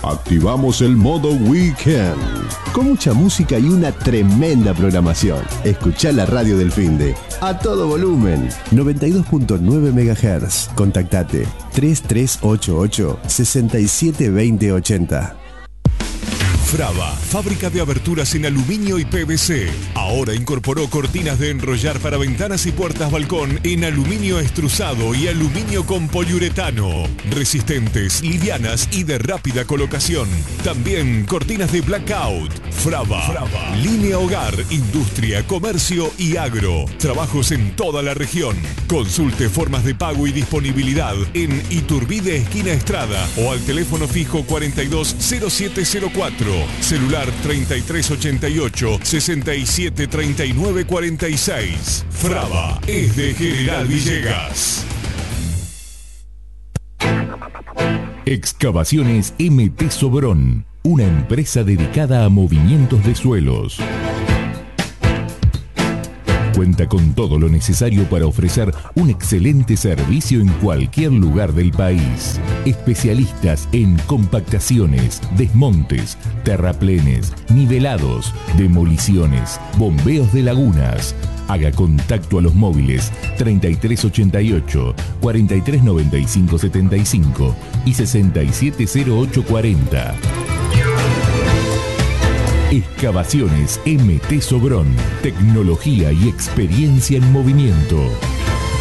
activamos el modo Weekend. Con mucha música y una tremenda programación. Escuchá la radio del finde a todo volumen. 92.9 MHz. Contactate 3388 672080. Frava, fábrica de aberturas en aluminio y PVC. Ahora incorporó cortinas de enrollar para ventanas y puertas balcón en aluminio extrusado y aluminio con poliuretano. Resistentes, livianas y de rápida colocación. También cortinas de blackout. Frava. Línea hogar, industria, comercio y agro. Trabajos en toda la región. Consulte formas de pago y disponibilidad en Iturbide esquina Estrada o al teléfono fijo 420704. Celular 3388-673946. Frava es de General Villegas. Excavaciones MT Sobrón, una empresa dedicada a movimientos de suelos. Cuenta con todo lo necesario para ofrecer un excelente servicio en cualquier lugar del país. Especialistas en compactaciones, desmontes, terraplenes, nivelados, demoliciones, bombeos de lagunas. Haga contacto a los móviles 3388, 439575 y 670840. Excavaciones MT Sobrón. Tecnología y experiencia en movimiento.